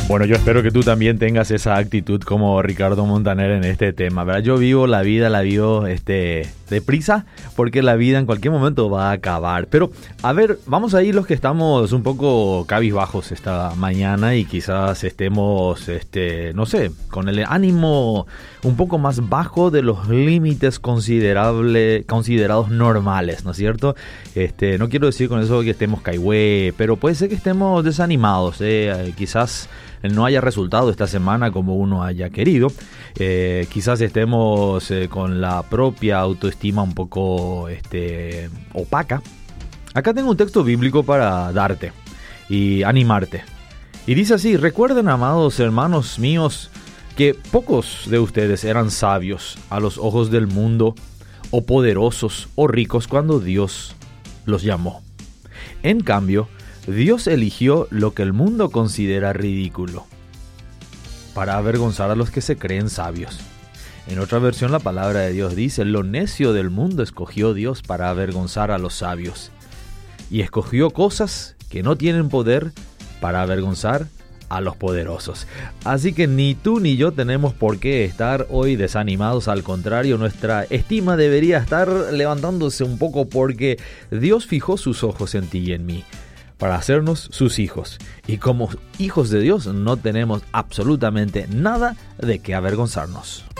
Bueno, yo espero que tú también tengas esa actitud como Ricardo Montaner en este tema, ¿verdad? Yo vivo la vida, la vivo deprisa, porque la vida en cualquier momento va a acabar. Pero, a ver, vamos ahí los que estamos un poco cabizbajos esta mañana y quizás estemos, no sé, con el ánimo un poco más bajo de los límites considerados normales, ¿no es cierto? No quiero decir con eso que estemos caigüe, pero puede ser que estemos desanimados, quizás no haya resultado esta semana como uno haya querido. Quizás estemos con la propia autoestima un poco opaca. Acá tengo un texto bíblico para darte y animarte. Y dice así: recuerden, amados hermanos míos, que pocos de ustedes eran sabios a los ojos del mundo, o poderosos o ricos cuando Dios los llamó. En cambio, Dios eligió lo que el mundo considera ridículo para avergonzar a los que se creen sabios. En otra versión, la palabra de Dios dice: lo necio del mundo escogió Dios para avergonzar a los sabios, y escogió cosas que no tienen poder para avergonzar a los poderosos. Así que ni tú ni yo tenemos por qué estar hoy desanimados. Al contrario, nuestra estima debería estar levantándose un poco, porque Dios fijó sus ojos en ti y en mí para hacernos sus hijos. Y como hijos de Dios no tenemos absolutamente nada de qué avergonzarnos.